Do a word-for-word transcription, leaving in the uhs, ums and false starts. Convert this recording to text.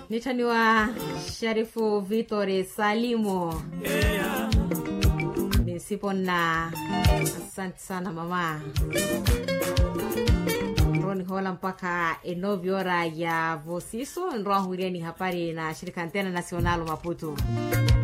Nitaniwa Sharifu Vitore Salimo. Nisipona. Asante sana mama. Roni hola mpaka enoviora ya Vosiso. Nroa hulieni hapari na shirika Antena Nacional Maputo.